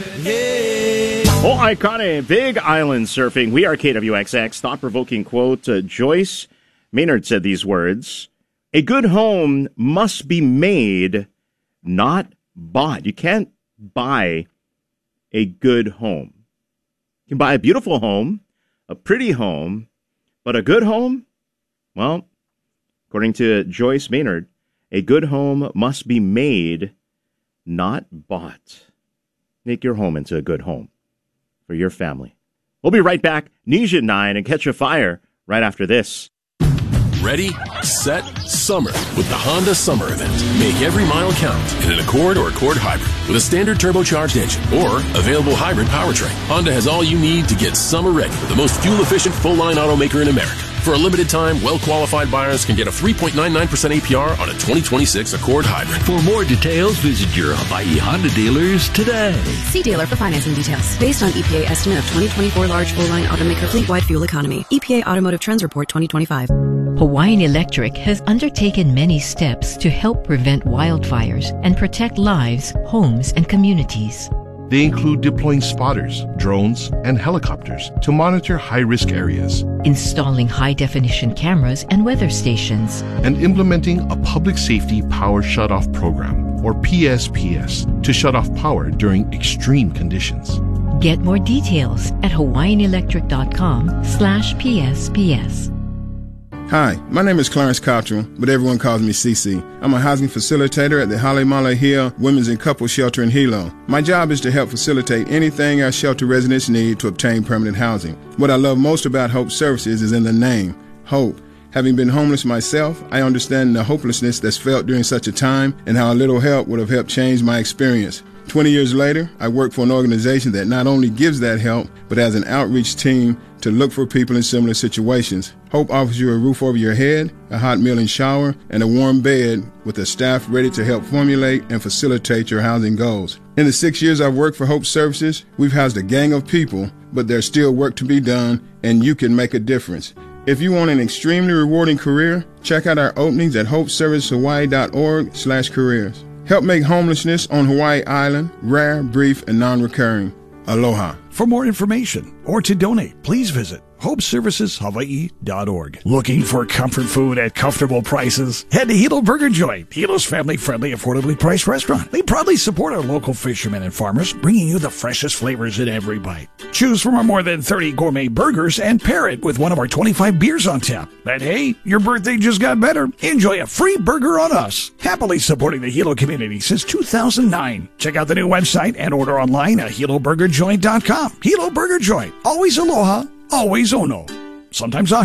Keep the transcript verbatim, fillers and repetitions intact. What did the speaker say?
Oh, iconic Big Island Surfing. We are K W X X. Thought-provoking quote. Uh, Joyce Maynard said these words. A good home must be made, not bought. You can't buy a good home. You can buy a beautiful home, a pretty home, but a good home? Well, according to Joyce Maynard, a good home must be made, not bought. Make your home into a good home for your family. We'll be right back, News at nine, and Catch a Fire right after this. Ready, set, summer with the Honda Summer Event. Make every mile count in an Accord or Accord Hybrid with a standard turbocharged engine or available hybrid powertrain. Honda has all you need to get summer ready with the most fuel-efficient full-line automaker in America. For a limited time, well-qualified buyers can get a three point nine nine percent A P R on a twenty twenty-six Accord Hybrid. For more details, visit your Hawaii Honda dealers today. See dealer for financing details. Based on E P A estimate of twenty twenty-four large full-line automaker fleet-wide fuel economy. E P A Automotive Trends Report twenty twenty-five. Hawaiian Electric has undertaken many steps to help prevent wildfires and protect lives, homes, and communities. They include deploying spotters, drones, and helicopters to monitor high-risk areas, installing high-definition cameras and weather stations, and implementing a public safety power shutoff program, or P S P S, to shut off power during extreme conditions. Get more details at hawaiianelectric.com slash PSPS. Hi, my name is Clarence Cottrell, but everyone calls me C C. I'm a housing facilitator at the Halemala Hill Women's and Couples Shelter in Hilo. My job is to help facilitate anything our shelter residents need to obtain permanent housing. What I love most about Hope Services is in the name, Hope. Having been homeless myself, I understand the hopelessness that's felt during such a time and how a little help would have helped change my experience. twenty years later, I work for an organization that not only gives that help, but has an outreach team to look for people in similar situations. Hope offers you a roof over your head, a hot meal and shower, and a warm bed with a staff ready to help formulate and facilitate your housing goals. In the six years I've worked for Hope Services, we've housed a gang of people, but there's still work to be done, and you can make a difference. If you want an extremely rewarding career, check out our openings at hopeservicehawaii.org slash careers. Help make homelessness on Hawaii Island rare, brief, and non-recurring. Aloha. For more information or to donate, please visit hope services hawaii dot org. Looking for comfort food at comfortable prices? Head to Hilo Burger Joint, Hilo's family-friendly, affordably priced restaurant. They proudly support our local fishermen and farmers, bringing you the freshest flavors in every bite. Choose from our more than thirty gourmet burgers and pair it with one of our twenty-five beers on tap. And hey, your birthday just got better. Enjoy a free burger on us. Happily supporting the Hilo community since two thousand nine. Check out the new website and order online at hilo burger joint dot com. Hilo Burger Joint. Always aloha, always ono. Sometimes I